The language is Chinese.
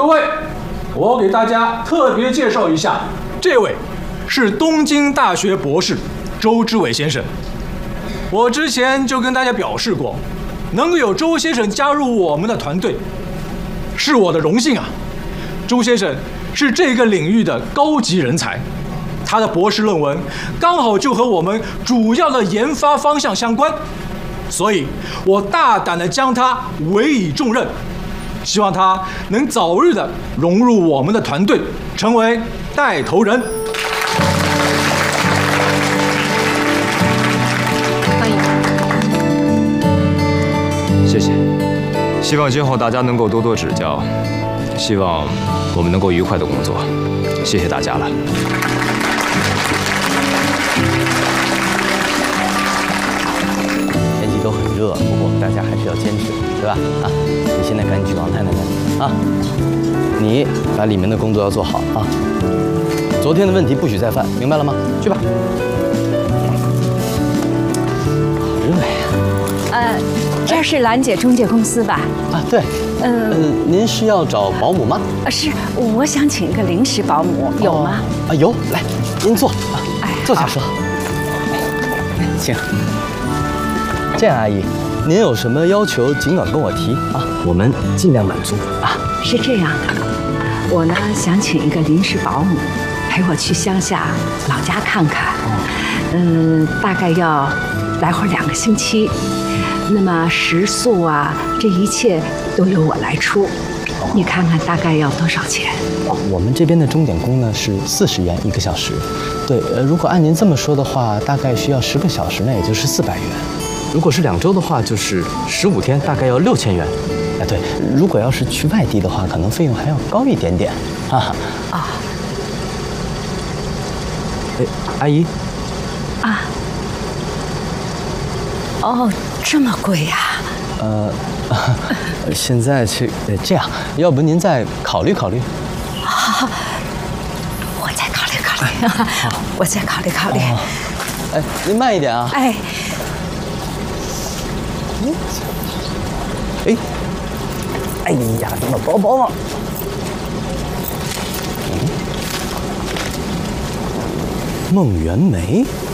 各位，我给大家特别介绍一下，这位是东京大学博士周之伟先生。我之前就跟大家表示过，能够有周先生加入我们的团队，是我的荣幸啊。周先生是这个领域的高级人才，他的博士论文刚好就和我们主要的研发方向相关，所以我大胆地将他委以重任，希望他能早日的融入我们的团队，成为带头人。 欢迎。 谢谢，希望今后大家能够多多指教，希望我们能够愉快的工作，谢谢大家了。 天气都很热，不过大家还是要坚持，对吧？啊，你现在赶紧去帮太太那啊，你把里面的工作要做好啊。昨天的问题不许再犯，明白了吗？去吧。好热呀！ 这是兰姐中介公司吧？ 啊，对。您是要找保姆吗？ 是，我想请一个临时保姆，有吗？ 啊，有，来，您坐啊，坐下说。请。这样，阿姨，您有什么要求尽管跟我提啊，我们尽量满足啊。 是这样的，我呢想请一个临时保姆，陪我去乡下老家看看。大概要来回2个星期。那么食宿啊，这一切都由我来出。你看看大概要多少钱？ 我们这边的钟点工呢是40元1个小时。对，如果按您这么说的话，大概需要10个小时，那也就是400元。如果是2周的话，就是15天，大概要6000元。啊，对，如果要是去外地的话，可能费用还要高一点点。哈哈。啊。哎，阿姨。 啊。哦，这么贵呀？ 现在这样，要不您再考虑考虑？ 好，我再考虑考虑。我再考虑考虑。 哎，您慢一点啊。 哎。 哎呀，怎么包包啊？孟元梅。